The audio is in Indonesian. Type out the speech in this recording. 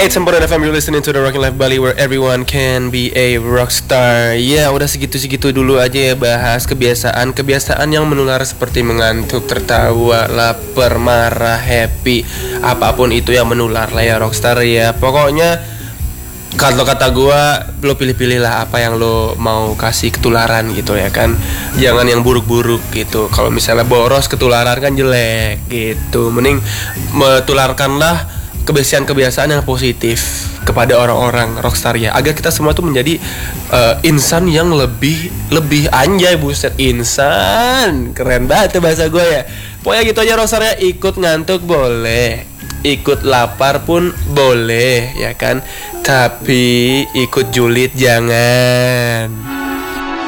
It's important FM, you're listening to the Rocking Life Bali where everyone can be a rockstar. Ya udah segitu-segitu dulu aja ya bahas kebiasaan yang menular seperti mengantuk, tertawa, lapar, marah, happy. Apapun itu yang menular lah ya rockstar ya. Pokoknya kalau kata gue, lo pilih-pilih lah apa yang lo mau kasih ketularan gitu ya kan. Jangan yang buruk-buruk gitu. Kalau misalnya boros ketularan kan jelek gitu. Mending menularkanlah kebiasaan-kebiasaan yang positif kepada orang-orang rockstar ya, agar kita semua tuh menjadi insan yang lebih anjay. Buset, insan keren banget ya bahasa gue ya. Pokoknya gitu aja rockstar ya. Ikut ngantuk boleh, ikut lapar pun boleh ya kan, tapi ikut julid jangan.